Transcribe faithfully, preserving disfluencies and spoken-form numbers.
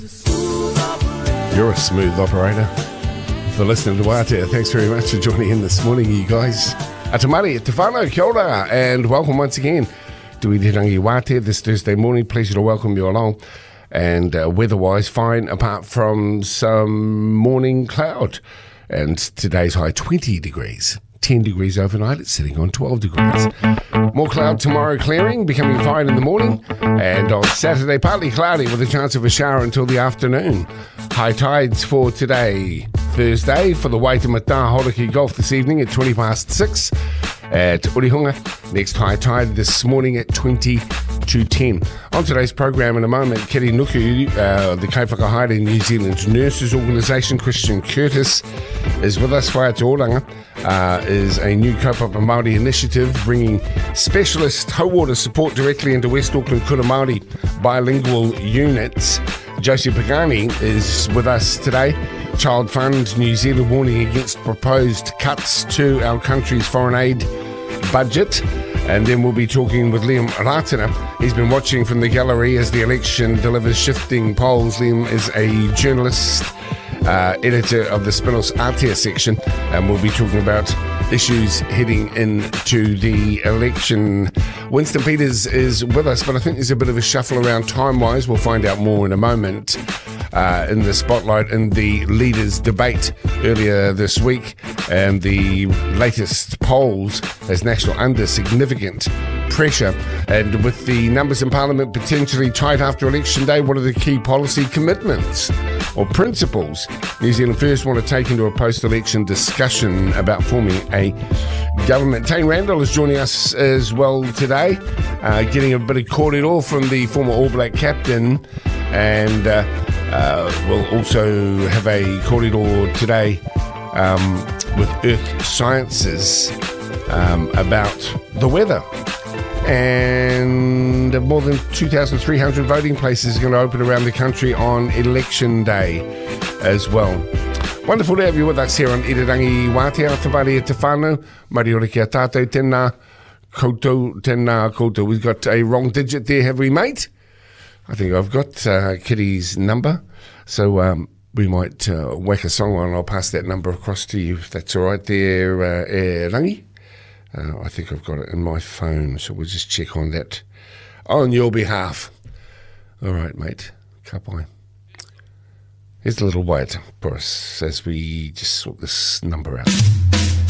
You're a smooth operator. For listening to Wātea, thanks very much for joining in this morning, you guys. Atamari, te whānau, kia ora, and welcome once again to Irirangi Wātea this Thursday morning. Pleasure to welcome you along. And uh, weather-wise, fine, apart from some morning cloud. And today's high, twenty degrees. ten degrees overnight, it's sitting on twelve degrees. More cloud tomorrow, clearing, becoming fine in the morning. And on Saturday, partly cloudy with a chance of a shower until the afternoon. High tides for today, Thursday, for the Waitemata Hauraki Golf this evening at twenty past six at Urihunga. Next high tide this morning at twenty to ten. On today's program in a moment, Kiri Nuku, uh, the Kaiwhakahaere New Zealand Nurses Organisation, Christian Curtis, is with us. Whaia Te Oranga uh, is a new kaupapa Māori initiative bringing specialist Hauora support directly into West Auckland Kura Māori bilingual units. Josie Pagani is with us today. Child Fund New Zealand warning against proposed cuts to our country's foreign aid budget. And then we'll be talking with Liam Ratana. He's been watching from the gallery as the election delivers shifting polls. Liam is a journalist, uh, editor of the Spinos Aotea section, and we'll be talking about issues heading into the election. Winston Peters is with us, but I think there's a bit of a shuffle around time-wise. We'll find out more in a moment. Uh, in the spotlight in the leaders' debate earlier this week, and the latest polls has National under significant pressure. And with the numbers in Parliament potentially tight after election day, what are the key policy commitments or principles New Zealand First want to take into a post-election discussion about forming a government? Tane Randall is joining us as well today, uh, getting a bit of cordial from the former All Black captain, and uh, Uh, we'll also have a corridor today um, with Earth Sciences um, about the weather. And more than two thousand three hundred voting places are going to open around the country on election day as well. Wonderful to have you with us here on Irirangi Wātea. Tawari e te whānau, Mari ora ki a tātou, tēnā koutou, tēnā koutou. We've got a wrong digit there, have we, mate? I think I've got uh, Kitty's number, so um, we might uh, whack a song on and I'll pass that number across to you, if that's all right there, uh, e rangi. Uh, I think I've got it in my phone, so we'll just check on that on your behalf. All right, mate. Ka pai. Here's a little wait for us as we just sort this number out.